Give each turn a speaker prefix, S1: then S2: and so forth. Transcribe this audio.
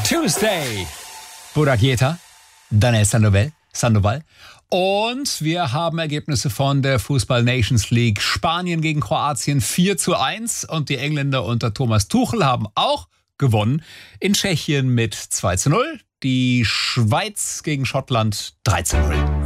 S1: Tuesday. Burak Yeta, Daniel Sandoval. Und wir haben Ergebnisse von der Fußball Nations League. Spanien gegen Kroatien 4:1 und die Engländer unter Thomas Tuchel haben auch gewonnen. In Tschechien mit 2:0. Die Schweiz gegen Schottland 3:0.